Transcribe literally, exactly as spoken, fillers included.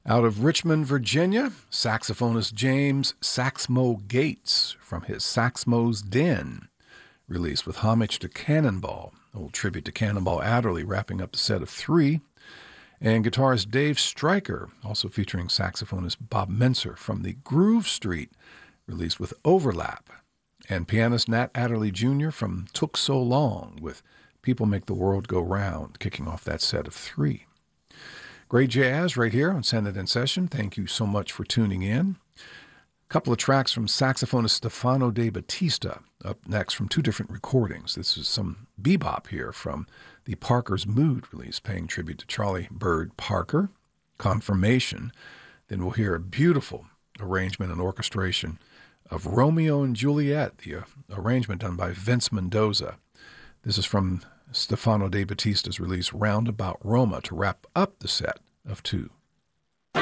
Out of Richmond, Virginia, saxophonist James Saxmo Gates from his Saxmo's Den, released with homage to Cannonball, a little tribute to Cannonball Adderley, wrapping up the set of three. And guitarist Dave Stryker, also featuring saxophonist Bob Menser from the Groove Street, released with Overlap. And pianist Nat Adderley Junior from Took So Long with People Make the World Go Round, kicking off that set of three. Great jazz right here on Send It In Session. Thank you so much for tuning in. A couple of tracks from saxophonist Stefano De Battista up next from two different recordings. This is some bebop here from the Parker's Mood release, paying tribute to Charlie Bird Parker. Confirmation. Then we'll hear a beautiful arrangement and orchestration of Romeo and Juliet, the uh, arrangement done by Vince Mendoza. This is from Stefano De Battista's release Roundabout Roma to wrap up the set of two.